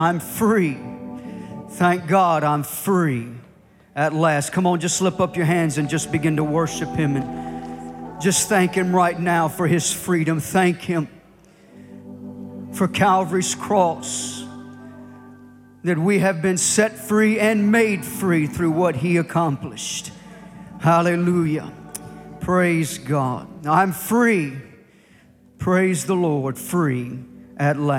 I'm free. Thank God I'm free at last. Come on, just slip up your hands and just begin to worship Him and just thank Him right now for His freedom. Thank Him for Calvary's cross, that we have been set free and made free through what He accomplished. Hallelujah. Praise God. I'm free. Praise the Lord, free at last.